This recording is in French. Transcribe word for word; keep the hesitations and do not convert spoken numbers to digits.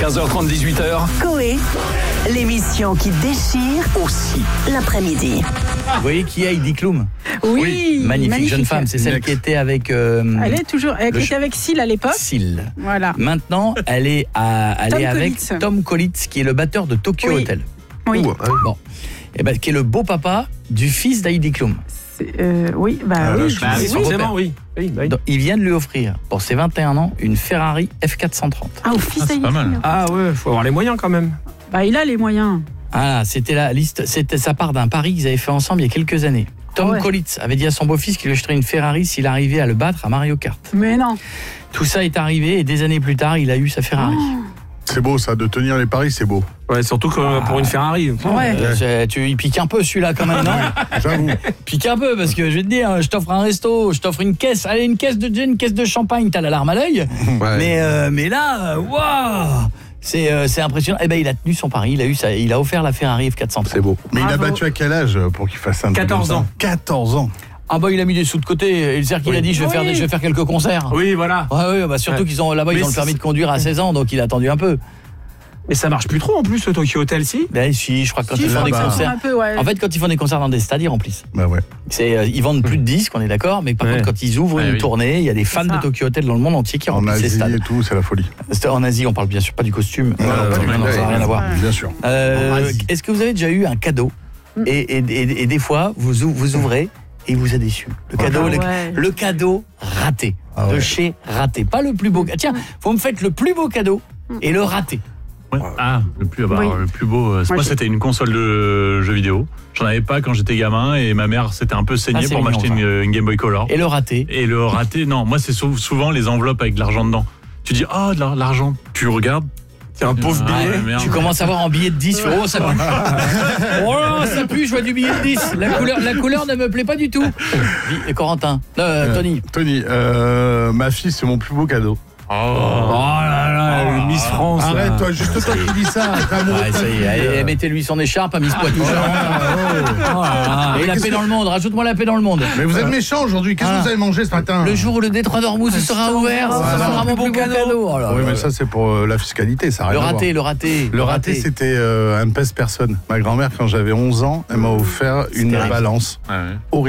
quinze heures trente, dix-huit heures. Coé, l'émission qui déchire aussi l'après-midi. Vous voyez qui est Heidi Klum? Oui, oui. Magnifique, magnifique jeune femme, c'est celle qui était avec... Euh, elle est toujours, elle était ch... avec Seal à l'époque. Seal. Voilà. Maintenant, elle est, à, elle est avec Tom Collitz, qui est le batteur de Tokyo oui. Hotel. Oui. Bon. Et ben, qui est le beau-papa du fils d'Heidi Klum. Euh, oui, bah ah, oui, bah, oui, forcément, oui. oui, oui. Donc, il vient de lui offrir, pour ses vingt et un ans, une Ferrari F quatre cent trente. Ah, au fils d'Heidi Klum. Ah ouais, faut avoir les moyens quand même. Bah, il a les moyens. Ah, c'était la liste, c'était, ça part d'un pari qu'ils avaient fait ensemble il y a quelques années. Tom oh ouais. Collitz avait dit à son beau-fils qu'il lui achèterait une Ferrari s'il arrivait à le battre à Mario Kart. Mais non. Tout ça est arrivé et des années plus tard, il a eu sa Ferrari. Oh. C'est beau ça, de tenir les paris, c'est beau. Ouais, surtout que ah. pour une Ferrari. Ouais. Euh, tu, il pique un peu celui-là quand même, non? J'avoue. Pique un peu parce que je vais te dire, je t'offre un resto, je t'offre une caisse, allez une caisse de gin, une caisse de champagne, t'as la larme à l'œil. Ouais. Mais euh, mais là, waouh, c'est euh, c'est impressionnant. Eh ben il a tenu son pari, il a eu ça, il a offert la Ferrari F quatre cent trente. C'est beau. Mais Bravo. Il a battu à quel âge pour qu'il fasse un quatorze ans. quatorze ans. Ah bah il a mis des sous de côté, c'est-à-dire qu'il oui. a dit je vais oui. faire des, je vais faire quelques concerts. Oui, voilà. Ouais ouais, bah surtout ouais. qu'ils ont là-bas mais ils ont le permis de conduire à seize ans donc il a attendu un peu. Mais ça marche plus trop en plus le Tokyo Hotel si. Ben si, je crois que quand si, ils font des concerts. Peu, ouais. En fait quand ils font des concerts dans des stades ils remplissent. Bah ouais. C'est euh, ils vendent plus de disques, on est d'accord, mais par ouais. contre quand ils ouvrent ouais, une oui. tournée, il y a des fans de Tokyo Hotel dans le monde entier qui en remplissent Asie les stades. Et tout, c'est la folie. En Asie, on parle bien sûr pas du costume. Non, euh, non, non, ouais, ça n'a rien à voir. Bien sûr. Euh, est-ce que vous avez déjà eu un cadeau mm. et, et, et, et des fois vous vous ouvrez et il vous a déçu. Le cadeau, ah, le, ouais. le cadeau raté ah, de ouais. chez Raté. Pas le plus beau. Tiens, vous me faites le plus beau cadeau et le raté. Ouais. Ah, le plus, bah, oui. le plus beau, moi, moi c'était une console de jeux vidéo. J'en avais pas quand j'étais gamin et ma mère s'était un peu saignée ah, pour m'acheter une, une Game Boy Color. Et le raté Et le raté, non, moi c'est souvent les enveloppes avec de l'argent dedans. Tu dis, ah, oh, de l'argent. Tu regardes, c'est un pauvre ah, billet. Tu commences à voir en billet de dix. Oh, ça pue. Oh, ça pue, je vois du billet de dix. La couleur, la couleur ne me plaît pas du tout. Et Corentin, euh, Tony. Euh, Tony, euh, ma fille, c'est mon plus beau cadeau. Oh, oh là là, oh, Miss France. Arrête, toi, juste toi qui dis ça. Ouais, ça y est, allez, mettez-lui son écharpe à Miss Poitou. Et la paix dans le monde, rajoute-moi la paix dans le monde. Mais vous êtes méchant aujourd'hui, qu'est-ce ah. que vous avez mangé ce matin? Le jour où le détroit d'Ormuz sera ouvert, ça sera mon plus beau cadeau. Oh là, oui, mais ça c'est pour euh, la fiscalité, ça le raté, le raté. Le raté, c'était euh, un pèse-personne. Ma grand-mère, quand j'avais onze ans, elle m'a offert une balance. Ah ouais. Horrible.